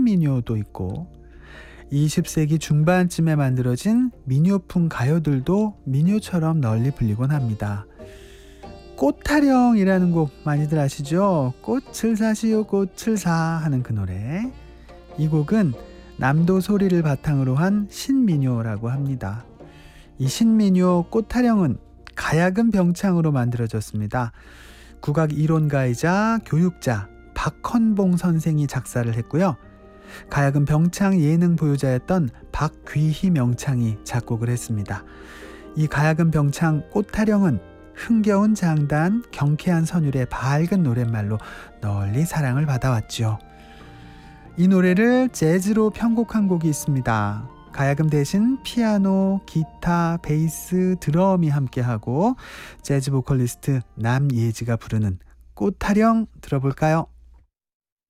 신민요도 있고 20세기 중반쯤에 만들어진 민요풍 가요들도 민요처럼 널리 불리곤 합니다. 꽃타령이라는 곡 많이들 아시죠? 꽃을 사시오 꽃을 사 하는 그 노래. 이 곡은 남도 소리를 바탕으로 한 신민요라고 합니다. 이 신민요 꽃타령은 가야금 병창으로 만들어졌습니다. 국악 이론가이자 교육자 박헌봉 선생이 작사를 했고요. 가야금 병창 예능 보유자였던 박귀희 명창이 작곡을 했습니다. 이 가야금 병창 꽃타령은 흥겨운 장단, 경쾌한 선율의 밝은 노랫말로 널리 사랑을 받아왔죠. 이 노래를 재즈로 편곡한 곡이 있습니다. 가야금 대신 피아노, 기타, 베이스, 드럼이 함께하고 재즈 보컬리스트 남예지가 부르는 꽃타령 들어볼까요?